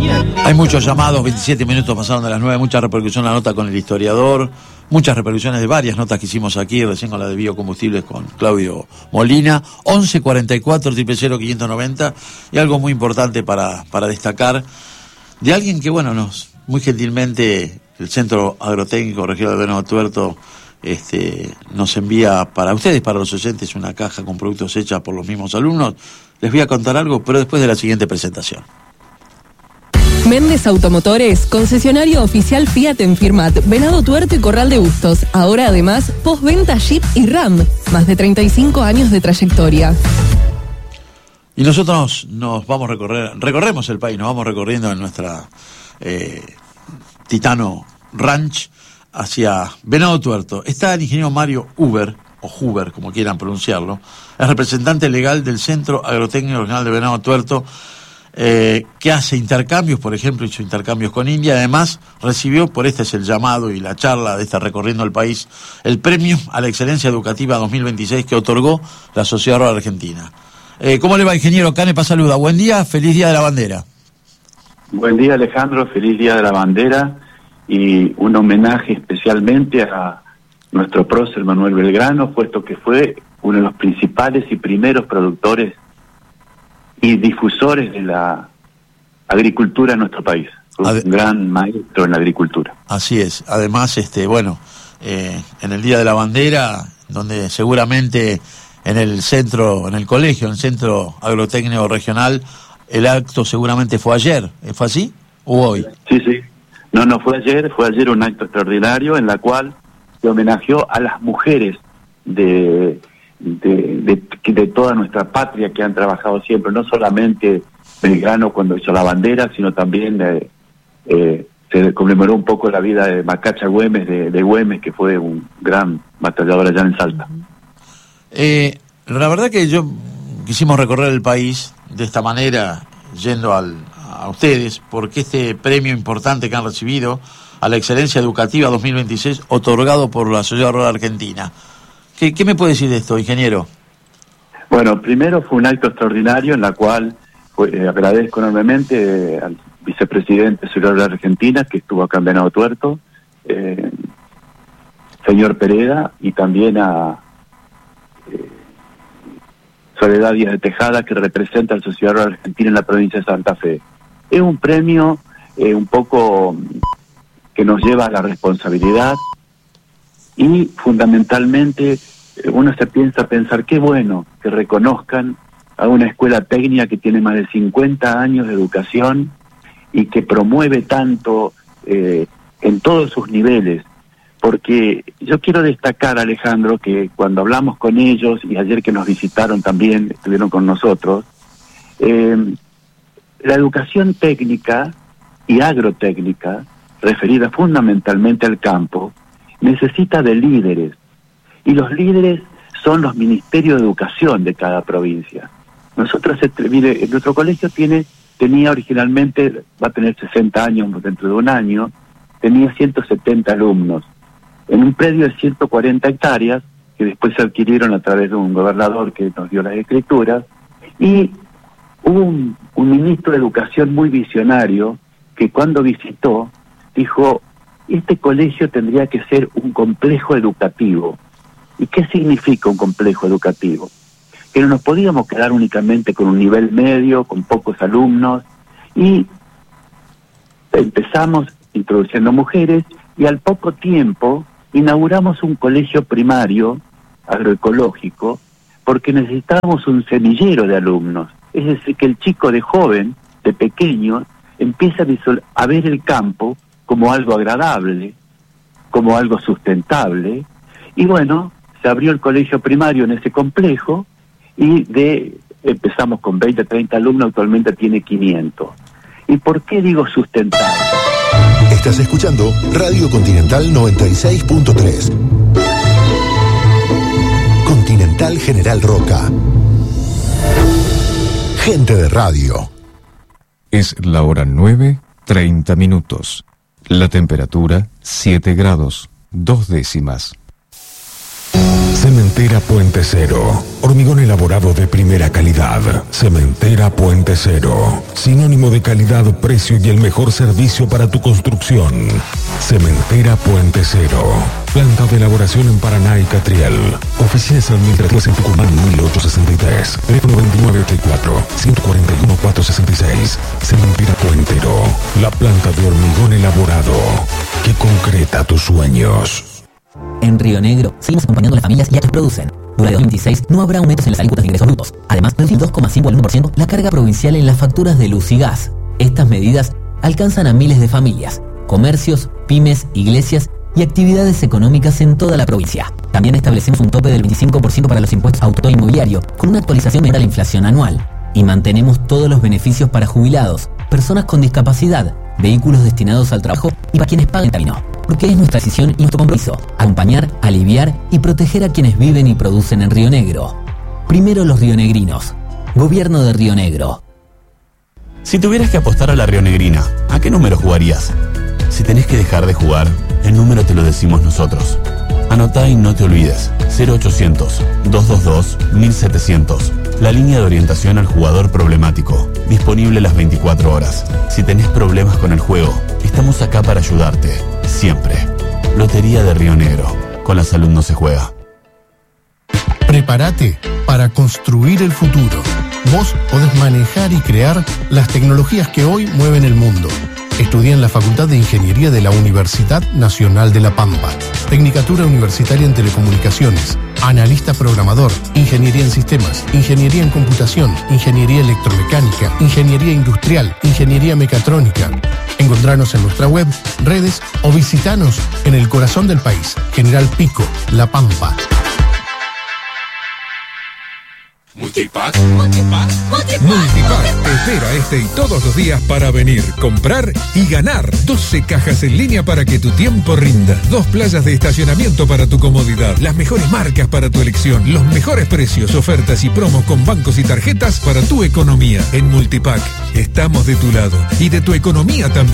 Hay muchos llamados, 27 minutos pasaron de las 9, mucha repercusión la nota con el historiador, muchas repercusiones de varias notas que hicimos aquí, recién con la de biocombustibles con Claudio Molina, 11 44 000 590, y algo muy importante para destacar, de alguien que, bueno, muy gentilmente el Centro Agrotécnico Regional de Venado Tuerto nos envía para ustedes, para los oyentes, una caja con productos hechas por los mismos alumnos. Les voy a contar algo, pero después de la siguiente presentación. Méndez Automotores, concesionario oficial Fiat en Firmat, Venado Tuerto y Corral de Bustos. Ahora además, postventa Jeep y Ram. Más de 35 años de trayectoria. Y nosotros nos vamos a recorremos el país, nos vamos recorriendo en nuestra Titano Ranch hacia Venado Tuerto. Está el ingeniero Mario Huber, o Huber, como quieran pronunciarlo, es representante legal del Centro Agrotécnico Regional de Venado Tuerto, que hace intercambios, por ejemplo, hizo intercambios con India. Además, recibió, por este es el llamado y la charla de esta recorriendo el país, el premio a la excelencia educativa 2026 que otorgó la Sociedad Rural Argentina. ¿Cómo le va, ingeniero? Canepa saluda. Buen día, feliz Día de la Bandera. Buen día, Alejandro, feliz Día de la Bandera, y un homenaje especialmente a nuestro prócer Manuel Belgrano, puesto que fue uno de los principales y primeros productores y difusores de la agricultura en nuestro país. Un gran maestro en la agricultura. Así es. Además, en el Día de la Bandera, donde seguramente en el centro, en el colegio, en el Centro Agrotécnico Regional, el acto seguramente fue ayer. ¿Fue así? ¿O hoy? Sí. No, fue ayer un acto extraordinario en la cual se homenajeó a las mujeres de toda nuestra patria que han trabajado siempre, no solamente Belgrano cuando hizo la bandera, sino también se conmemoró un poco la vida de Macacha Güemes, de Güemes, que fue un gran batallador allá en Salta. La verdad que quisimos recorrer el país de esta manera, yendo a ustedes, porque este premio importante que han recibido a la excelencia educativa 2026, otorgado por la Sociedad Rural Argentina. ¿Qué me puede decir de esto, ingeniero? Bueno, primero fue un acto extraordinario en la cual agradezco enormemente al vicepresidente de la Sociedad Rural Argentina, que estuvo acá en Venado Tuerto, señor Pereda, y también a Soledad Díaz de Tejada, que representa a la Sociedad Rural Argentina en la provincia de Santa Fe. Es un premio un poco que nos lleva a la responsabilidad, y fundamentalmente uno se piensa a pensar qué bueno que reconozcan a una escuela técnica que tiene más de 50 años de educación y que promueve tanto en todos sus niveles. Porque yo quiero destacar, Alejandro, que cuando hablamos con ellos, y ayer que nos visitaron también, estuvieron con nosotros, la educación técnica y agrotécnica, referida fundamentalmente al campo, necesita de líderes, y los líderes son los ministerios de educación de cada provincia. Nosotros, mire, nuestro colegio tenía originalmente, va a tener 60 años dentro de un año, tenía 170 alumnos, en un predio de 140 hectáreas, que después se adquirieron a través de un gobernador que nos dio las escrituras, y hubo un ministro de Educación muy visionario, que cuando visitó, dijo, este colegio tendría que ser un complejo educativo. ¿Y qué significa un complejo educativo? Que no nos podíamos quedar únicamente con un nivel medio, con pocos alumnos, y empezamos introduciendo mujeres, y al poco tiempo inauguramos un colegio primario agroecológico, porque necesitábamos un semillero de alumnos. Es decir, que el chico de joven, de pequeño, empieza a ver el campo como algo agradable, como algo sustentable, y bueno, se abrió el colegio primario en ese complejo, y empezamos con 20, 30 alumnos, actualmente tiene 500. ¿Y por qué digo sustentable? Estás escuchando Radio Continental 96.3. Continental General Roca. Gente de radio. Es la hora 9:30. La temperatura 7 grados, 2 décimas. Se Cementera Puente Cero. Hormigón elaborado de primera calidad. Cementera Puente Cero. Sinónimo de calidad, precio y el mejor servicio para tu construcción. Cementera Puente Cero. Planta de elaboración en Paraná y Catriel. Oficinas administrativas en Tucumán 1863. Teléfono 2984-141-466. Cementera Puentero. La planta de hormigón elaborado que concreta tus sueños. En Río Negro, seguimos acompañando a las familias y a quienes producen. Durante 2026 no habrá aumentos en las alícuotas de ingresos brutos. Además, reducir 2,5 al 1% la carga provincial en las facturas de luz y gas. Estas medidas alcanzan a miles de familias, comercios, pymes, iglesias y actividades económicas en toda la provincia. También establecemos un tope del 25% para los impuestos auto e inmobiliario, con una actualización menor a la inflación anual. Y mantenemos todos los beneficios para jubilados, personas con discapacidad, vehículos destinados al trabajo y para quienes paguen camino. Porque es nuestra decisión y nuestro compromiso acompañar, aliviar y proteger a quienes viven y producen en Río Negro. Primero los rionegrinos. Gobierno de Río Negro. Si tuvieras que apostar a la rionegrina, ¿a qué número jugarías? Si tenés que dejar de jugar, el número te lo decimos nosotros. Anotá y no te olvides. 0800-222-1700. La línea de orientación al jugador problemático. Disponible las 24 horas. Si tenés problemas con el juego, estamos acá para ayudarte. Siempre. Lotería de Río Negro. Con la salud no se juega. Prepárate para construir el futuro. Vos podés manejar y crear las tecnologías que hoy mueven el mundo. Estudia en la Facultad de Ingeniería de la Universidad Nacional de La Pampa. Tecnicatura Universitaria en Telecomunicaciones. Analista programador. Ingeniería en Sistemas. Ingeniería en Computación. Ingeniería Electromecánica. Ingeniería Industrial. Ingeniería Mecatrónica. Encontranos en nuestra web, redes o visitanos en el corazón del país. General Pico, La Pampa. Multipack te espera este y todos los días para venir, comprar y ganar. 12 cajas en línea para que tu tiempo rinda. 2 playas de estacionamiento para tu comodidad. Las mejores marcas para tu elección. Los mejores precios, ofertas y promos con bancos y tarjetas para tu economía. En Multipack estamos de tu lado y de tu economía también.